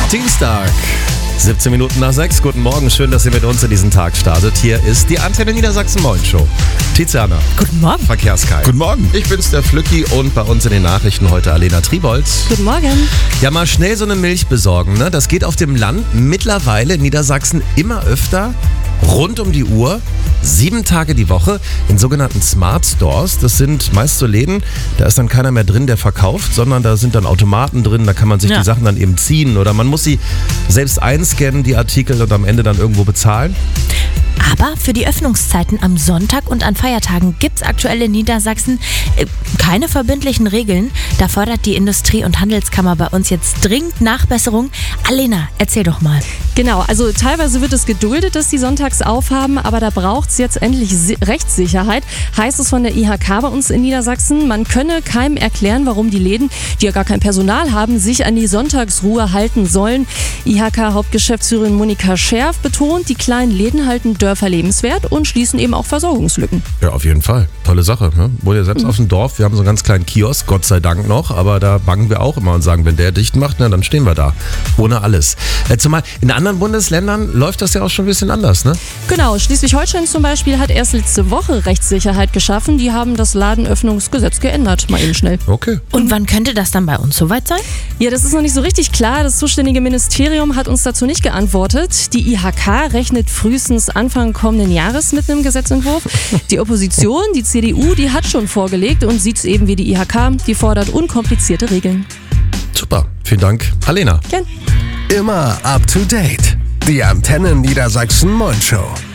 Dienstag, 17 Minuten nach 6. Guten Morgen, schön, dass ihr mit uns in diesen Tag startet. Hier ist die Antenne Niedersachsen Moin Show. Tiziana. Guten Morgen. Verkehrskai. Guten Morgen. Ich bin's, der Flücki, und bei uns in den Nachrichten heute Alena Tribolz. Guten Morgen. Ja, mal schnell so eine Milch besorgen, ne? Das geht auf dem Land mittlerweile in Niedersachsen immer öfter, rund um die Uhr, 7 Tage die Woche in sogenannten Smart Stores. Das sind meist so Läden, da ist dann keiner mehr drin, der verkauft, sondern da sind dann Automaten drin, da kann man sich die Sachen dann eben ziehen oder man muss sie selbst einscannen, die Artikel, und am Ende dann irgendwo bezahlen. Aber für die Öffnungszeiten am Sonntag und an Feiertagen gibt es aktuell in Niedersachsen keine verbindlichen Regeln. Da fordert die Industrie- und Handelskammer bei uns jetzt dringend Nachbesserung. Alena, erzähl doch mal. Genau, also teilweise wird es geduldet, dass die sonntags aufhaben, aber da braucht es jetzt endlich Rechtssicherheit, heißt es von der IHK bei uns in Niedersachsen. Man könne keinem erklären, warum die Läden, die ja gar kein Personal haben, sich an die Sonntagsruhe halten sollen. IHK-Hauptgeschäftsführerin Monika Scherf betont, die kleinen Läden halten Dörfer lebenswert und schließen eben auch Versorgungslücken. Ja, auf jeden Fall. Tolle Sache. Ne? Wohl ja selbst auf dem Dorf, wir haben so einen ganz kleinen Kiosk, Gott sei Dank noch, aber da bangen wir auch immer und sagen, wenn der dicht macht, na, dann stehen wir da. Ohne alles. Zumal in anderen Bundesländern läuft das ja auch schon ein bisschen anders, ne? Genau, Schleswig-Holstein zum Beispiel hat erst letzte Woche Rechtssicherheit geschaffen. Die haben das Ladenöffnungsgesetz geändert, mal eben schnell. Okay. Und wann könnte das dann bei uns soweit sein? Ja, das ist noch nicht so richtig klar. Das zuständige Ministerium hat uns dazu nicht geantwortet. Die IHK rechnet frühestens Anfang kommenden Jahres mit einem Gesetzentwurf. Die Opposition, die CDU, die hat schon vorgelegt und sieht es eben wie die IHK. Die fordert unkomplizierte Regeln. Super. Vielen Dank, Alena. Gern. Immer up to date. Die Antenne Niedersachsen Moin Show.